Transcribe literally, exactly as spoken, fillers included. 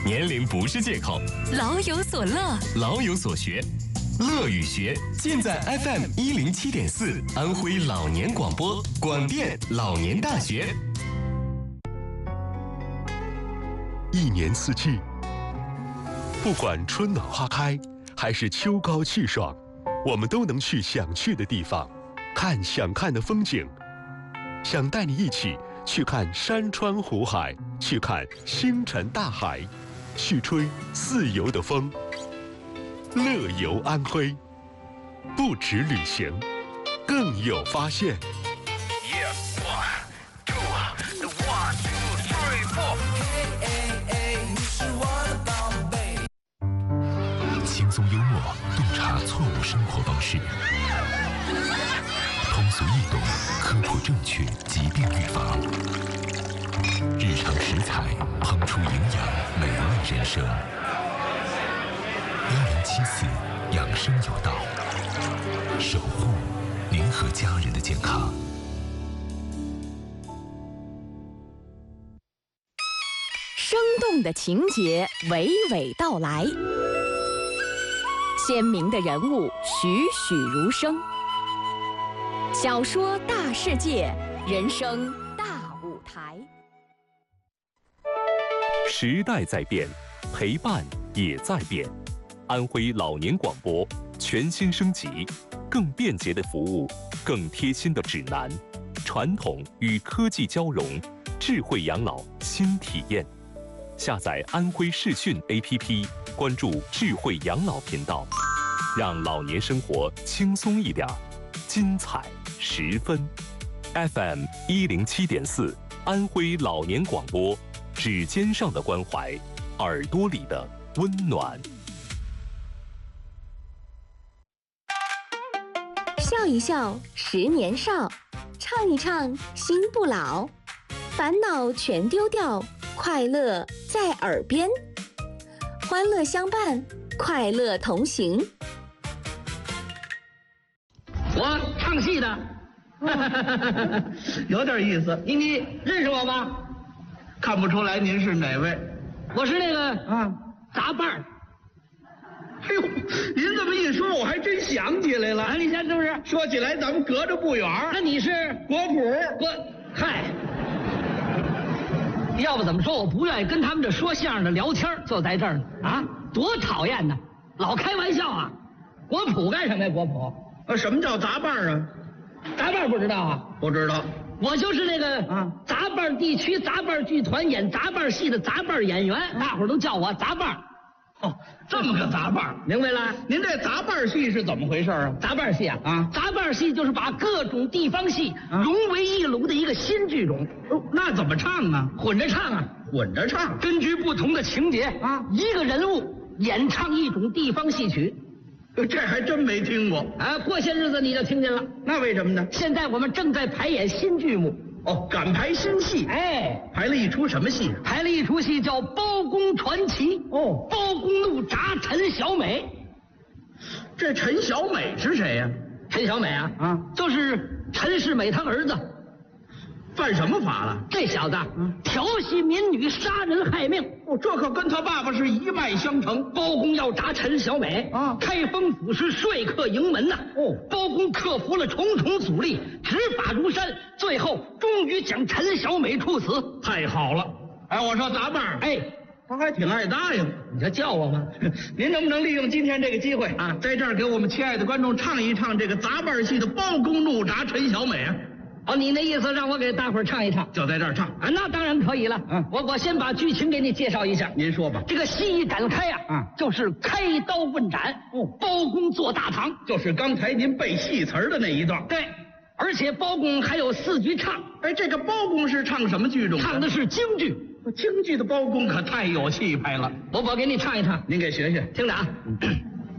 年龄不是借口， 老有所乐， 老有所学，乐与学尽在 F M 一零七点四安徽老年广播广电老年大学。 一年四季，不管春暖花开，还是秋高气爽，我们都能去想去的地方，看想看的风景。想带你一起去看山川湖海，去看星辰大海，去吹自由的风。乐游安徽，不止旅行，更有发现。 轻松幽默，洞察错误生活方式，通俗易懂，科普正确，疾病预防。日常食材，烹出营养，美味人生。一零七四，养生有道，守护您和家人的健康。 生动的情节娓娓道来，鲜明的人物栩栩如生。小说大世界，人生大舞台。 时代在变，陪伴也在变。安徽老年广播全新升级，更便捷的服务，更贴心的指南，传统与科技交融，智慧养老新体验。下载安徽视讯 A P P， 关注智慧养老频道，让老年生活轻松一点，精彩十分。F M 一零七点四，安徽老年广播，指尖上的关怀，耳朵里的温暖。 笑一笑，十年少；唱一唱，心不老。烦恼全丢掉，快乐在耳边。欢乐相伴，快乐同行。 我唱戏的， 有点意思。 你你认识我吗？ 看不出来您是哪位。 我是那个啊杂伴儿。 哎呦，您这么一说，我还真想起来了。 啊，你想是不是？ 说起来，咱们隔着不远。 那你是国普？ 我嗨，要不怎么说我不愿意跟他们这说相声的聊天，就在这儿呢啊，多讨厌呢！老开玩笑啊！国普干什么呀？国普？ 呃，什么叫杂伴啊？ 杂伴不知道啊？ 不知道。 我就是那个啊， 杂伴地区杂伴剧团演杂伴戏的杂伴演员，大伙儿都叫我杂伴。 哦，这么个杂伴， 明白了？ 您这杂伴戏是怎么回事啊？ 杂伴戏啊， 啊， 杂伴戏就是把各种地方戏融为一炉的一个新剧种。 哦，那怎么唱呢？ 混着唱啊， 混着唱， 根据不同的情节啊， 一个人物演唱一种地方戏曲。 这还真没听过啊！过些日子你就听见了。 那为什么呢？ 现在我们正在排演新剧目。 哦，赶排新戏。 哎， 排了一出什么戏？ 排了一出戏叫《包公传奇》。 哦， 包公怒铡陈小美。 这陈小美是谁呀？ 陈小美啊， 啊， 就是陈世美他儿子。 犯什么法了？ 这小子、嗯、调戏民女，杀人害命。 哦，这可跟他爸爸是一脉相承。 包公要铡陈小美啊， 开封府是说客营门呐。 哦， 包公克服了重重阻力，执法如山，最后终于将陈小美处死。 太好了！哎，我说杂伴， 哎， 他还挺爱答应。 你这叫我吗？ 您能不能利用今天这个机会啊，在这儿给我们亲爱的观众唱一唱这个杂伴戏的《包公怒铡陈小美》啊？ 哦，你那意思让我给大伙儿唱一唱？ 就在这儿唱啊，那当然可以了。嗯，我我先把剧情给你介绍一下。 您说吧。 这个戏一展开啊， 啊， 就是开刀问斩。 哦， 包公坐大堂， 就是刚才您背戏词儿的那一段。 对，而且包公还有四句唱。 哎，这个包公是唱什么剧种？ 唱的是京剧。 京剧的包公可太有气派了。 我我给你唱一唱， 您给学学， 听着啊。 嗯